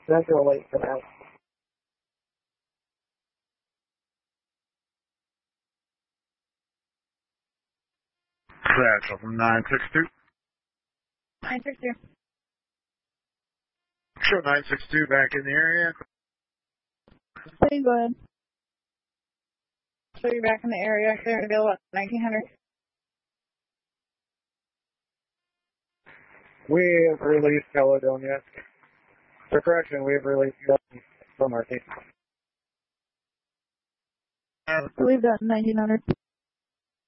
Central late for that. Satchel from 962. 962. Show 962 back in the area. Please go ahead. Show you back in the area. Clear to go up 1900. We have released Caledonia. For correction, we have released from our team. Leave that in 1900.